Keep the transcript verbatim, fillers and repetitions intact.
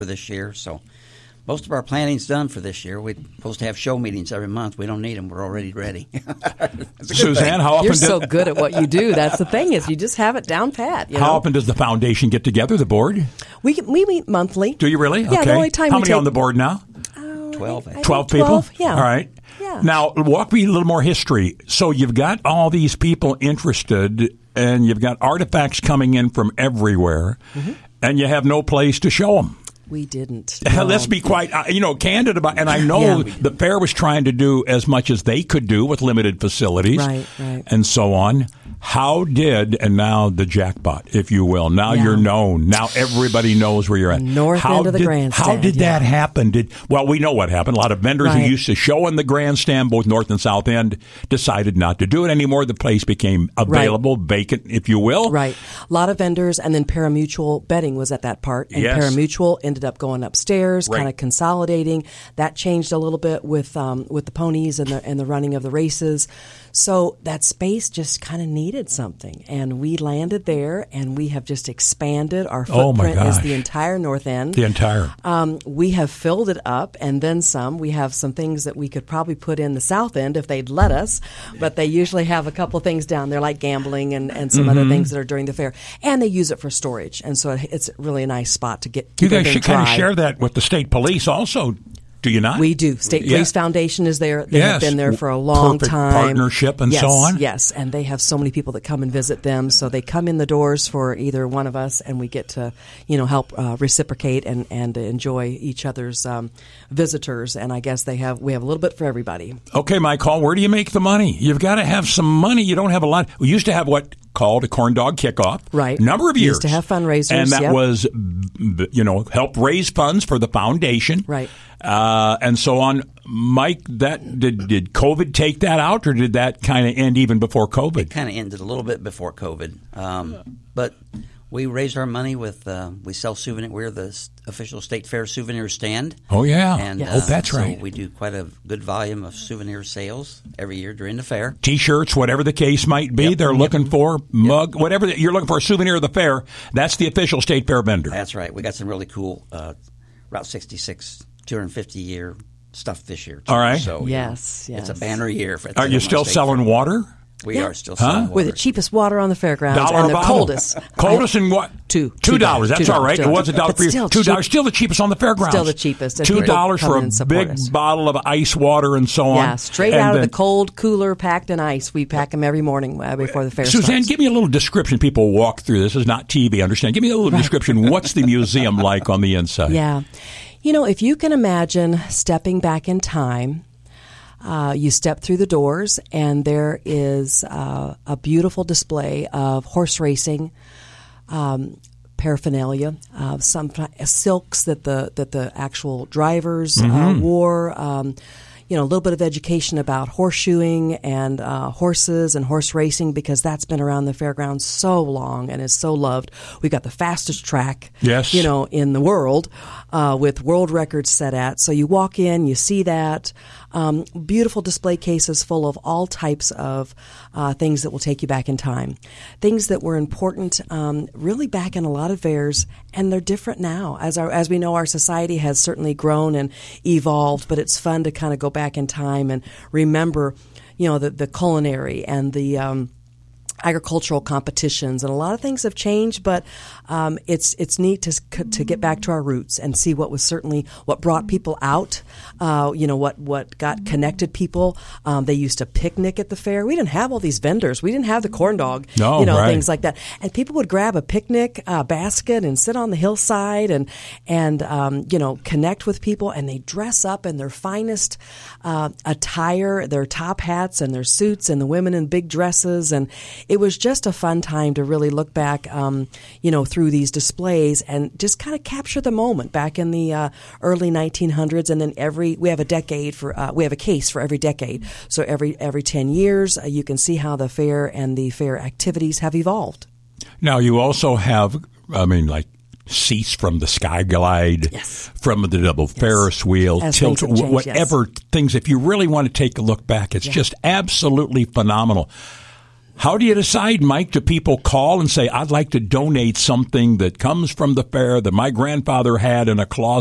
this year. So most of our planning's done for this year. We're supposed to have show meetings every month. We don't need them. We're already ready. Suzanne, how often You're do, so good at what you do. That's the thing is you just have it down pat. You how know? often does the foundation get together, the board? We we meet monthly. Do you really? Yeah, okay. the only time How we many take, on the board now? Uh, Twelve. I think Twelve people? twelve, yeah. All right. Yeah. Now, walk me a little more history. So you've got all these people interested, and you've got artifacts coming in from everywhere, mm-hmm. and you have no place to show them. We didn't. No. Let's be quite, uh, you know, candid about. And I know yeah. the fair was trying to do as much as they could do with limited facilities, right, right. and so on. How did, and now the jackpot, if you will. Now yeah. you're known. Now everybody knows where you're at. North how end of the did, grandstand. How did yeah. that happen? Did well, we know what happened. A lot of vendors right. who used to show in the grandstand, both north and south end, decided not to do it anymore. The place became available, right. vacant, if you will. Right. A lot of vendors, and then Parimutuel betting was at that part. And yes. Parimutuel ended up going upstairs, right. kind of consolidating. That changed a little bit with um, with the ponies and the and the running of the races. So that space just kind of needed something. And we landed there, and we have just expanded. Our footprint oh is the entire north end. The entire. Um, we have filled it up, and then some. We have some things that we could probably put in the south end if they'd let us, but they usually have a couple things down there like gambling and, and some mm-hmm. other things that are during the fair. And they use it for storage, and so it's really a nice spot to get keep You guys should dry. kind of share that with the state police also. Do you not? We do. State yeah. Police Foundation is there. They yes. have been there for a long Perfect time. Partnership and yes, so on. Yes, and they have so many people that come and visit them. So they come in the doors for either one of us, and we get to, you know, help uh, reciprocate and, and enjoy each other's um, visitors. And I guess they have we have a little bit for everybody. Okay, Mike Hall, where do you make the money? You've got to have some money. You don't have a lot. We used to have what called a corn dog kickoff. Right. Number of We years. used to have fundraisers. And that yep. was, you know, help raise funds for the foundation. Right. Uh, and so on. Mike, that did did COVID take that out, or did that kind of end even before COVID? It kind of ended a little bit before COVID. Um, but we raised our money with, uh, we sell souvenir. We're the official State Fair souvenir stand. Oh, yeah. And, yes. uh, oh, that's so right. we do quite a good volume of souvenir sales every year during the fair. T-shirts, whatever the case might be, yep. they're yep. looking for, mug, yep. whatever. The, you're looking for a souvenir of the fair, that's the official State Fair vendor. That's right. We got some really cool uh, Route sixty-six two hundred fifty year stuff this year, too. All right. So, yes, you know, yes. It's a banner year. For Are you still selling Fair. water? We yeah. are still huh? selling water. We're the cheapest water on the fairgrounds Dollar and a the bottle. coldest. Coldest and what? Two. Two dollars. That's two all right. dollars. It was a dollar But for you. still Two dollars. cheap. Still the cheapest on the fairgrounds. Still the cheapest. Two dollars for a big us. bottle of ice water and so on. Yeah, straight and out then, of the cold cooler, packed in ice. We pack them every morning uh, before the fair Suzanne, starts. give me a little description. People walk through. This is not T V, understand. Give me a little Right. description. What's the museum like on the inside? Yeah. You know, if you can imagine stepping back in time, uh, you step through the doors, and there is uh, a beautiful display of horse racing um, paraphernalia, uh, some silks that the that the actual drivers Mm-hmm. uh, wore. Um, you know, a little bit of education about horseshoeing and uh, horses and horse racing, because that's been around the fairgrounds so long and is so loved. We got the fastest track, yes. you know, in the world, uh, with world records set at. So you walk in, you see that. Um, beautiful display cases full of all types of uh, things that will take you back in time. Things that were important um, really back in a lot of fairs, and they're different now. As our, as we know, our society has certainly grown and evolved, but it's fun to kind of go back in time and remember, you know, the, the culinary and the um, agricultural competitions, and a lot of things have changed, but um, it's it's neat to to get back to our roots and see what was certainly what brought people out. Uh, you know, what what got connected people. Um, they used to picnic at the fair. We didn't have all these vendors. We didn't have the corn dog. No, you know, right. things like that. And people would grab a picnic uh, basket and sit on the hillside and and um, you know, connect with people. And they dress up in their finest uh, attire, their top hats and their suits, and the women in big dresses. And it was just a fun time to really look back, um, you know, through these displays and just kind of capture the moment back in the uh, early nineteen hundreds. And then every we have a decade for uh, we have a case for every decade. So every every ten years, uh, you can see how the fair and the fair activities have evolved. Now you also have, I mean, like seats from the Sky Glide, yes. from the double yes. Ferris wheel, As tilt, things have changed, whatever yes. things. If you really want to take a look back, it's yeah. just absolutely phenomenal. How do you decide, Mike? Do people call and say, I'd like to donate something that comes from the fair that my grandfather had in a closet?